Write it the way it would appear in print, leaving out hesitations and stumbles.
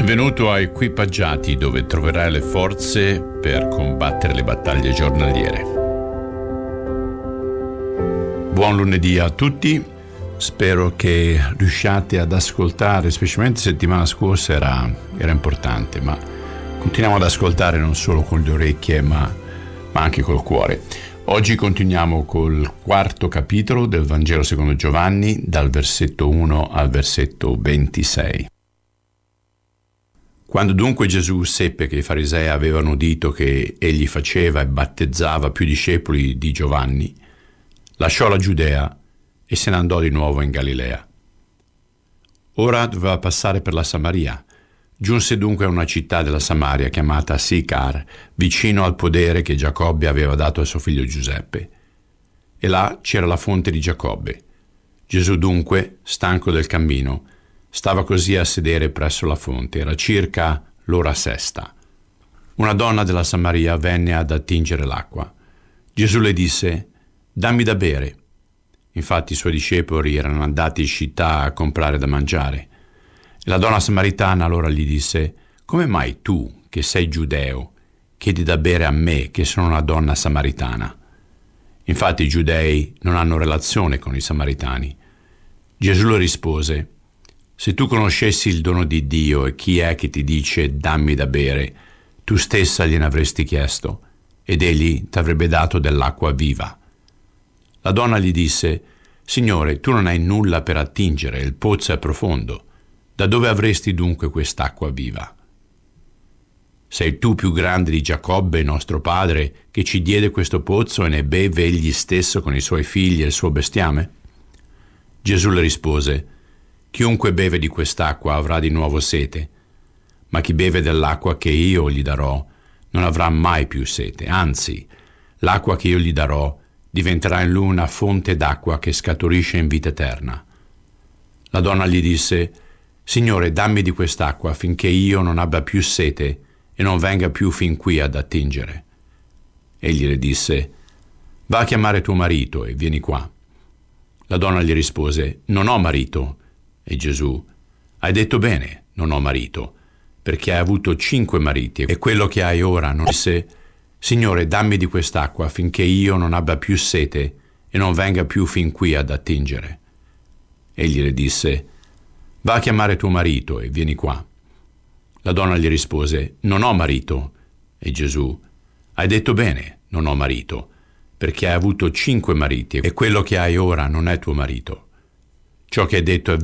Benvenuto a Equipaggiati, dove troverai le forze per combattere le battaglie giornaliere. Buon lunedì a tutti, spero che riusciate ad ascoltare, specialmente settimana scorsa era importante, ma continuiamo ad ascoltare non solo con le orecchie ma anche col cuore. Oggi continuiamo col quarto capitolo del Vangelo secondo Giovanni, dal versetto 1 al versetto 26. Quando dunque Gesù seppe che i farisei avevano udito che egli faceva e battezzava più discepoli di Giovanni, lasciò la Giudea e se ne andò di nuovo in Galilea. Ora doveva passare per la Samaria. Giunse dunque a una città della Samaria chiamata Sicar, vicino al podere che Giacobbe aveva dato a suo figlio Giuseppe. E là c'era la fonte di Giacobbe. Gesù dunque, stanco del cammino, stava così a sedere presso la fonte. Era circa l'ora sesta. Una donna della Samaria venne ad attingere l'acqua. Gesù le disse: «Dammi da bere». Infatti i suoi discepoli erano andati in città a comprare da mangiare. E la donna samaritana allora gli disse: «Come mai tu, che sei giudeo, chiedi da bere a me, che sono una donna samaritana?» Infatti i giudei non hanno relazione con i samaritani. Gesù le rispose: «Se tu conoscessi il dono di Dio e chi è che ti dice dammi da bere, tu stessa gliene avresti chiesto, ed egli t'avrebbe dato dell'acqua viva». La donna gli disse: «Signore, tu non hai nulla per attingere, il pozzo è profondo. Da dove avresti dunque quest'acqua viva? Sei tu più grande di Giacobbe, nostro padre, che ci diede questo pozzo e ne beve egli stesso con i suoi figli e il suo bestiame?» Gesù le rispose: «Chiunque beve di quest'acqua avrà di nuovo sete, ma chi beve dell'acqua che io gli darò non avrà mai più sete. Anzi, l'acqua che io gli darò diventerà in lui una fonte d'acqua che scaturisce in vita eterna». La donna gli disse: «Signore, dammi di quest'acqua affinché io non abbia più sete e non venga più fin qui ad attingere». Egli le disse: «Va a chiamare tuo marito e vieni qua». La donna gli rispose: «Non ho marito». E Gesù: «Hai detto bene, non ho marito, perché hai avuto 5 mariti e quello che hai ora non». Disse: «Signore, dammi di quest'acqua affinché io non abbia più sete e non venga più fin qui ad attingere». Egli le disse: «Va a chiamare tuo marito e vieni qua». La donna gli rispose: «Non ho marito». E Gesù: «Hai detto bene, non ho marito, perché hai avuto 5 mariti e quello che hai ora non è tuo marito. Ciò che hai detto è